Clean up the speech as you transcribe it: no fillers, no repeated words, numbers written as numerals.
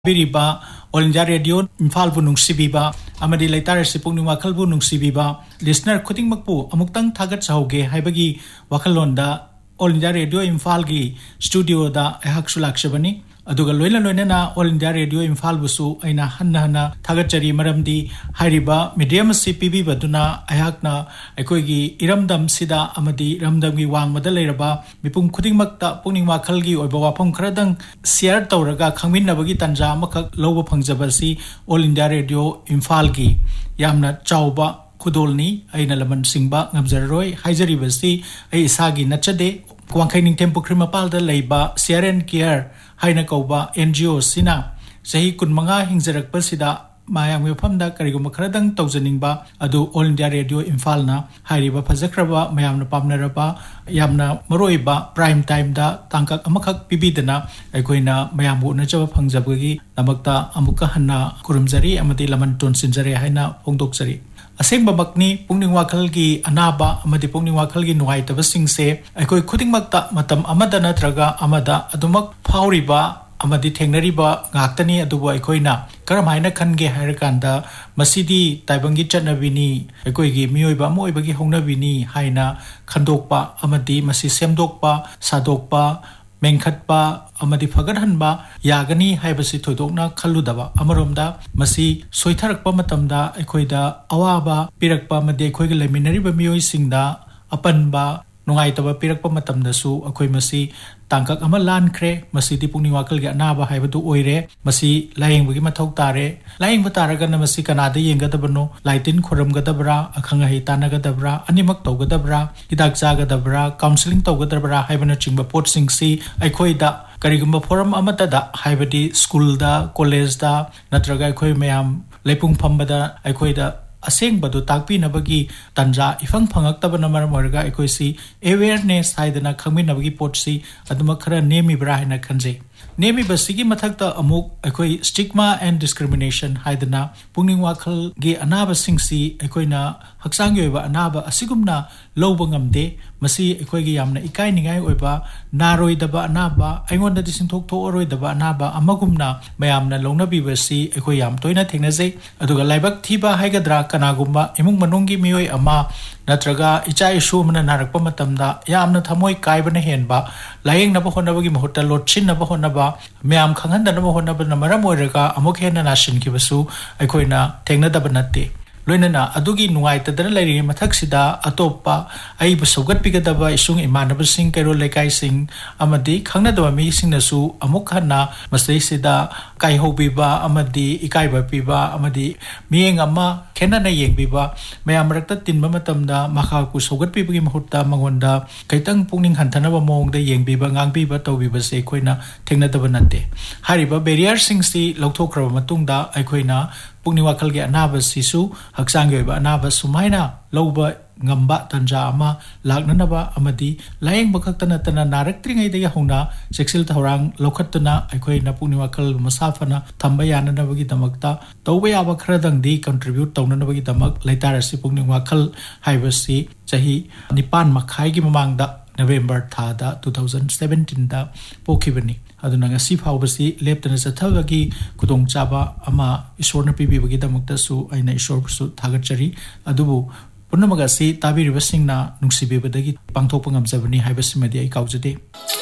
Biriba, All India Radio, Infal bu nungsibiba, amadi laitare sipungni wakal bu nungsibiba, listener kuting makpu, amuktang tagat sahoge, haibagi wakalonda, All India Radio Infal gi, studio da ehak sulakshabani, aduga loina na All India Radio Infal busu, aina hanna tagat jari maramdi, hairiba, medium CPB baduna, ehakna, ekoigi, iramdam sida, amadi, ramdam gi wang madalairaba, mipung kuting makta, pungning wakal gi, oibawapong kradang, share tauraga, kangmin na bagi tanja, makak lobo pangjabasi, All India Radio Infal gi, yamna chauba, kudolni, aina laman singba, ngabzarroy, haijari basi, ay isagi nachade, Kuangkaining tempo krimapal da leiba CRN Care haina kauba NGO sina sahi kun manga hingjarak pasida mayam yofamda kariguma kharadang tawjaningba adu All India Radio Infal na hairiba phajakraba mayamna pamnaraba yamna maroiba prime time da tangkak amakhak pibidana aikoina mayamu najaba phangjabagi namakta amuka hanna kurumjari amati laman tonsinjari haina pongdokjari Aseng babakni pungning wakal gi anaba amadi pungning wakal gi nuai tabasing se aikoi khuding makta matam amada natraga amada adumak phauriba amadi thengnariba ngaktani aduba aikoina karamaina khange hairkanda masidi taibangi chatnabini aikoi gi mioiba moibagi hongnabini haina khandokpa amadi masi semdokpa sadokpa Mengkhatpa amadi phagadhanba yagani haibasi thoidokna khalludaba amaromda masi soitharakpa matamda aikhoida awaba pirakpa amadi aikhoiga leminariba mioisingda apanba nungaitaba pirakpa matamdasu akhoi masi tangkak ama lankhre masi dipungni wakal gi anaba haibadu oire masi layengbagi mathau tare layeng bataraga na masi kanada yengadabano laitin khoramgadabra akhanga hitanagadabra animak tawgadabra hidak jagadabra counseling tawgadabra haibana chingba potsingsi aikhoida karigumba forum amatada haibadi school da college da natraga aikhoi mayam lepung phambada aikhoida Aseng badu takpi nabagi tanja ifang phangakta banamar marga ekoisi awareness haidana khangmi nabagi potsi aduma khara nemi brahina khanje nemi basigi mathakta amuk ekoi stigma and discrimination haidana pungning wakhal gi anaba singsi ekoina haksang yoiba anaba asigumna loba ngamde masi ekoi gi yamna ikai ningai oiba naroi daba anaba aingonda disingthok thoroi daba anaba amagumna mayamna longnabi basi ekoi yam toina thengnaje aduga laibak thiba haigadra kanagumba imung manunggi mioi ama natraga ichai shu mana narakpa matamda yamna thamoi kaibana henba layeng naba honabagi mahutta lotchin naba honaba mayam khanghan naba honaba namaram oiraga amuk hena nashin kibasu aikoina thengna daba natte loinana adugi nuai tadana lairi mathaksida atopa aibu sogat pigadaba isung imanaba sing kero lekai sing amadi khangna daba mi singnasu amuk hana masai sida kai hobiba amadi ikai ba piba amadi mieng ama khena na yengbiba mayam rakta tinba matamda makha ku sogat pibagi mahutta mangonda kaitang pungning hanthana ba mongda yengbiba ngangbiba tawbiba se koina thengna daba natte hariba barrier sing si lokthokraba matungda aikoina Pungni wakal gi anaba sisu haksang yoiba anaba sumaina loba ngamba tanja ama lagnanaba amadi layeng bakaktana tana naraktringai daya hongna sexual thorang lokhatuna aikoi na pungni wakal masafana thamba yanana bagi damakta tawba yaba khradang di contribute tawna bagi damak laitarasi pungni wakal haibasi chahi nipan makhai gi mamangda November thada 2017 da pokibani aduna ngasi phawbasi leptana sathabagi kudong chaba ama isorna pibibagi damakta su aina isor su thagachari adubu punamagasi tabiribasingna nungsibebadagi pangthokpa ngamjabani haibasi madi ai kaujade